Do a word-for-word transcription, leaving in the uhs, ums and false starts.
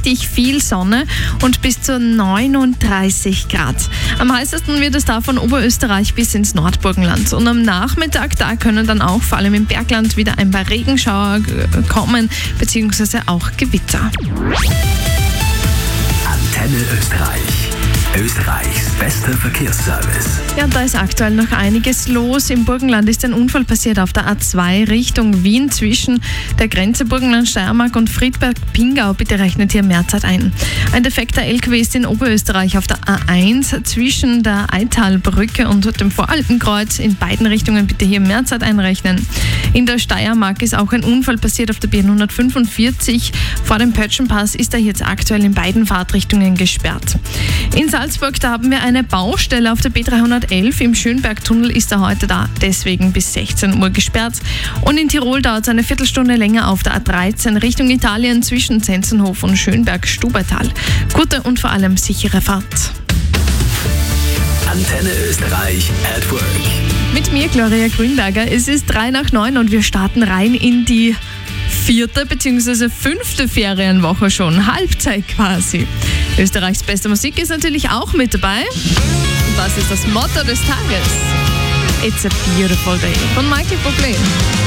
richtig viel Sonne und bis zu neununddreißig Grad. Am heißesten wird es da von Oberösterreich bis ins Nordburgenland. Und am Nachmittag, da können dann auch vor allem im Bergland wieder ein paar Regenschauer kommen, beziehungsweise auch Gewitter. Antenne Österreich. Österreichs bester Verkehrsservice. Ja, da ist aktuell noch einiges los. Im Burgenland ist ein Unfall passiert auf der A zwei Richtung Wien zwischen der Grenze Burgenland-Steiermark und Friedberg-Pingau. Bitte rechnet hier mehr Zeit ein. Ein defekter L K W ist in Oberösterreich auf der A eins zwischen der Eitalbrücke und dem Voralpenkreuz. In beiden Richtungen bitte hier mehr Zeit einrechnen. In der Steiermark ist auch ein Unfall passiert auf der B hundertfünfundvierzig. Vor dem Pötschenpass ist er jetzt aktuell in beiden Fahrtrichtungen gesperrt. In Salzburg, da haben wir eine Baustelle auf der B dreihundertelf. Im Schönbergtunnel ist er heute da, deswegen bis sechzehn Uhr gesperrt. Und in Tirol dauert es eine Viertelstunde länger auf der A dreizehn Richtung Italien zwischen Zenzenhof und Schönberg-Stubertal. Gute und vor allem sichere Fahrt. Antenne Österreich at Work. Mit mir, Gloria Grünberger. Es ist drei nach neun und wir starten rein in die vierte bzw. fünfte Ferienwoche schon. Halbzeit quasi. Österreichs beste Musik ist natürlich auch mit dabei. Und das ist das Motto des Tages. It's a beautiful day von Michael Bublé.